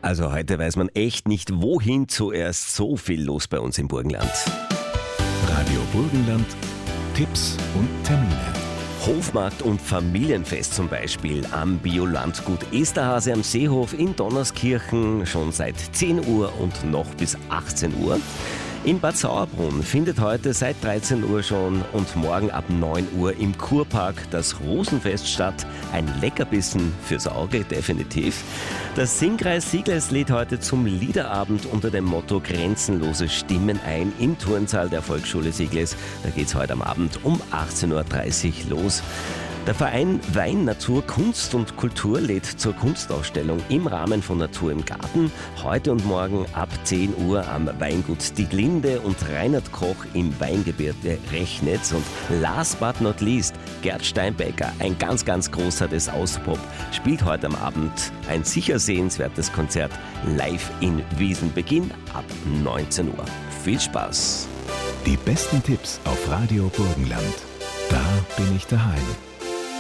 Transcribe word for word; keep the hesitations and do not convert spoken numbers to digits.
Also heute weiß man echt nicht, wohin zuerst. So viel los bei uns im Burgenland. Radio Burgenland, Tipps und Termine. Hofmarkt und Familienfest zum Beispiel am Biolandgut Esterhase am Seehof in Donnerskirchen schon seit zehn Uhr und noch bis achtzehn Uhr. In Bad Sauerbrunn findet heute seit dreizehn Uhr schon und morgen ab neun Uhr im Kurpark das Rosenfest statt. Ein Leckerbissen fürs Auge, definitiv. Das Singkreis Sieglers lädt heute zum Liederabend unter dem Motto Grenzenlose Stimmen ein im Turnsaal der Volksschule Sieglers. Da geht's heute am Abend um achtzehn Uhr dreißig los. Der Verein Wein, Natur, Kunst und Kultur lädt zur Kunstausstellung im Rahmen von Natur im Garten. Heute und morgen ab zehn Uhr am Weingut Dieglinde und Reinhard Koch im Weingebirge Rechnitz. Und last but not least, Gerd Steinbecker, ein ganz, ganz großer des Austropop, spielt heute am Abend ein sicher sehenswertes Konzert live in Wiesenbeginn ab neunzehn Uhr. Viel Spaß! Die besten Tipps auf Radio Burgenland. Da bin ich daheim.